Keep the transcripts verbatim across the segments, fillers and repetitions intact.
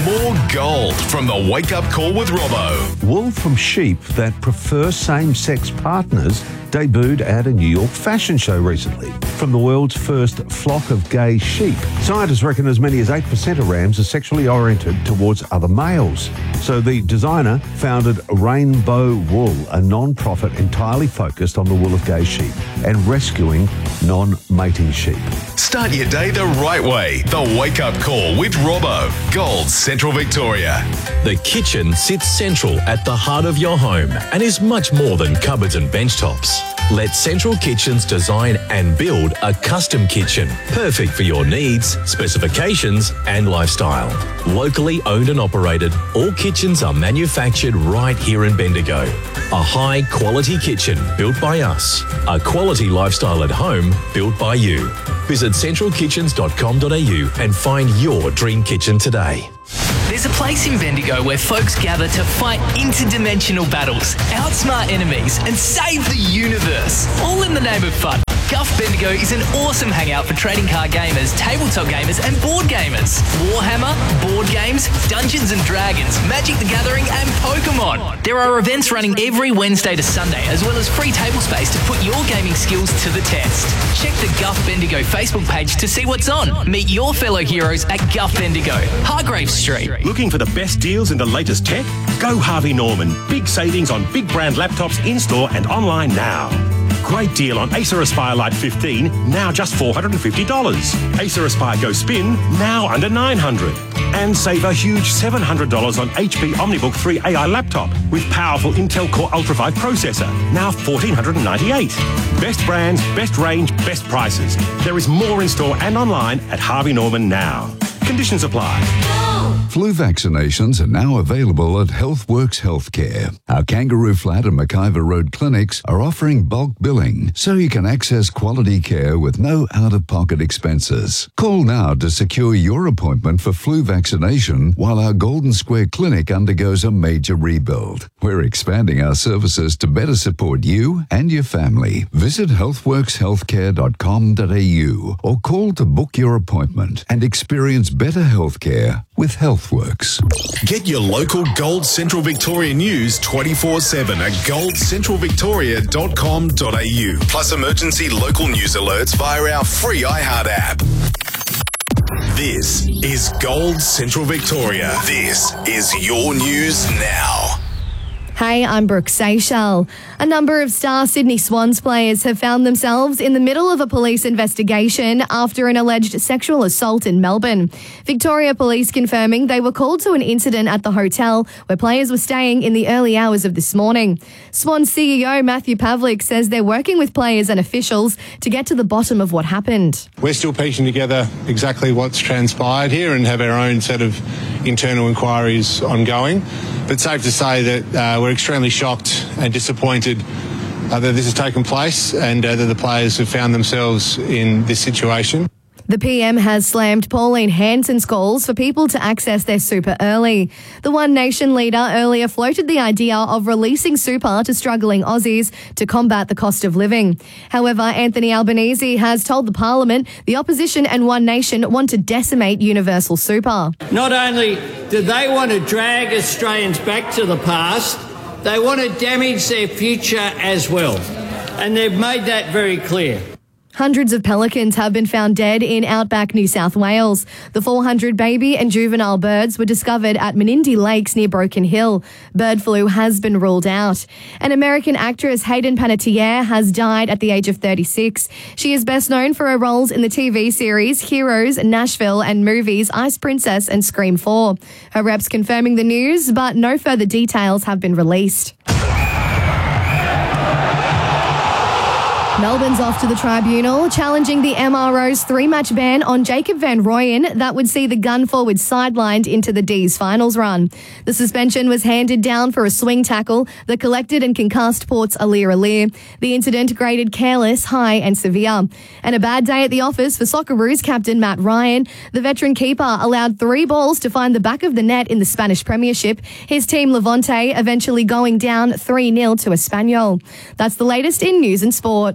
More gold from the Wake Up Call with Robbo. Wool from sheep that prefer same-sex partners debuted at a New York fashion show recently. From the world's first flock of gay sheep, scientists reckon as many as eight percent of rams are sexually oriented towards other males. So the designer founded Rainbow Wool, a non-profit entirely focused on the wool of gay sheep and rescuing non-mating sheep. Start your day the right way. The Wake Up Call with Robbo. Gold Central Victoria. The kitchen sits central at the heart of your home and is much more than cupboards and benchtops. Let Central Kitchens design and build a custom kitchen, perfect for your needs, specifications and lifestyle. Locally owned and operated, all kitchens are manufactured right here in Bendigo. A high quality kitchen built by us. A quality lifestyle at home built by you. Visit central kitchens dot com dot a u and find your dream kitchen today. There's a place in Bendigo where folks gather to fight interdimensional battles, outsmart enemies, and save the universe, all in the name of fun. Guff Bendigo is an awesome hangout for trading card gamers, tabletop gamers, and board gamers. Warhammer, board games, Dungeons and Dragons, Magic the Gathering, and Pokemon. There are events running every Wednesday to Sunday, as well as free table space to put your gaming skills to the test. Check the Guff Bendigo Facebook page to see what's on. Meet your fellow heroes at Guff Bendigo, Hargrave Street. Looking for the best deals in the latest tech? Go Harvey Norman. Big savings on big brand laptops in-store and online now. Great deal on Acer Aspire Lite fifteen, now just four hundred fifty dollars. Acer Aspire Go Spin, now under nine hundred dollars. And save a huge seven hundred dollars on H P OmniBook three A I laptop with powerful Intel Core Ultra five processor, now one thousand four hundred ninety-eight dollars. Best brands, best range, best prices. There is more in store and online at Harvey Norman now. Conditions apply. Flu vaccinations are now available at HealthWorks Healthcare. Our Kangaroo Flat and McIver Road clinics are offering bulk billing, so you can access quality care with no out-of-pocket expenses. Call now to secure your appointment for flu vaccination while our Golden Square Clinic undergoes a major rebuild. We're expanding our services to better support you and your family. Visit healthworks healthcare dot com dot a u or call to book your appointment and experience better healthcare with HealthWorks. Get your local Gold Central Victoria news twenty-four seven at gold central victoria dot com dot a u. Plus emergency local news alerts via our free iHeart app. This is Gold Central Victoria. This is your news now. Hey, I'm Brooke Seychelles. A number of star Sydney Swans players have found themselves in the middle of a police investigation after an alleged sexual assault in Melbourne. Victoria Police confirming they were called to an incident at the hotel where players were staying in the early hours of this morning. Swans C E O Matthew Pavlik says they're working with players and officials to get to the bottom of what happened. We're still piecing together exactly what's transpired here and have our own set of internal inquiries ongoing. But safe to say that uh, we're extremely shocked and disappointed uh, that this has taken place and uh, that the players have found themselves in this situation. The P M has slammed Pauline Hanson's calls for people to access their super early. The One Nation leader earlier floated the idea of releasing super to struggling Aussies to combat the cost of living. However, Anthony Albanese has told the Parliament the opposition and One Nation want to decimate universal super. Not only do they want to drag Australians back to the past, they want to damage their future as well. And they've made that very clear. Hundreds of pelicans have been found dead in outback New South Wales. The four hundred baby and juvenile birds were discovered at Menindee Lakes near Broken Hill. Bird flu has been ruled out. And American actress Hayden Panettiere has died at the age of thirty-six. She is best known for her roles in the T V series Heroes, Nashville and movies Ice Princess and Scream four. Her reps confirming the news, but no further details have been released. Melbourne's off to the tribunal, challenging the M R O's three-match ban on Jacob van Rooyen that would see the gun forward sidelined into the D's finals run. The suspension was handed down for a swing tackle that collected and concussed Port's Alir Alir. The incident graded careless, high and severe. And a bad day at the office for Socceroos captain Matt Ryan. The veteran keeper allowed three balls to find the back of the net in the Spanish Premiership. His team Levante eventually going down three nil to Espanyol. That's the latest in news and sport.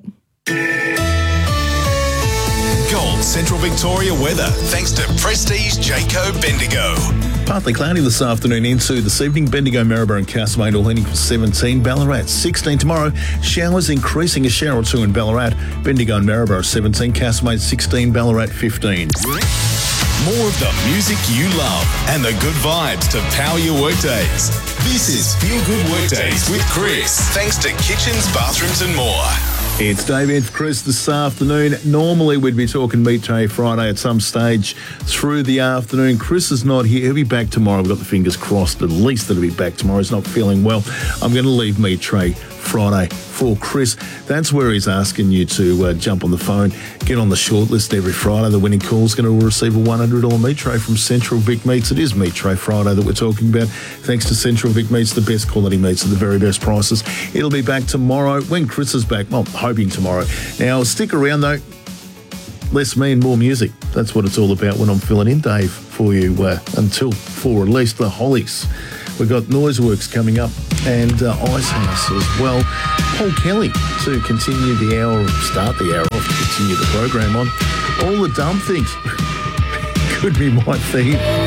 Gold Central Victoria weather, thanks to Prestige Jayco Bendigo. Partly cloudy this afternoon into this evening. Bendigo, Maryborough and Castlemaine all heading for seventeen. Ballarat sixteen tomorrow. Showers increasing, a shower or two in Ballarat. Bendigo and Maryborough seventeen. Castlemaine sixteen. Ballarat fifteen. More of the music you love and the good vibes to power your workdays. This is Feel Good Workdays with Chris. Thanks to Kitchens, Bathrooms and More. It's Dave in for Chris this afternoon. Normally we'd be talking Meat Tray Friday at some stage through the afternoon. Chris is not here. He'll be back tomorrow. We've got the fingers crossed at least that he'll be back tomorrow. He's not feeling well. I'm going to leave Meat Tray Friday for Chris. That's where he's asking you to uh, jump on the phone, get on the shortlist every Friday. The winning call is going to receive a one hundred dollars meat tray from Central Vic Meats. It is Meat Tray Friday that we're talking about. Thanks to Central Vic Meats, the best quality meats at the very best prices. It'll be back tomorrow when Chris is back. Well, I'm hoping tomorrow. Now, stick around though. Less me and more music. That's what it's all about when I'm filling in, Dave, for you uh, until four, at least the Hollies. We've got Noiseworks coming up and uh, Ice House as well. Paul Kelly to continue the hour, start the hour off, to continue the program on. All the dumb things could be my theme.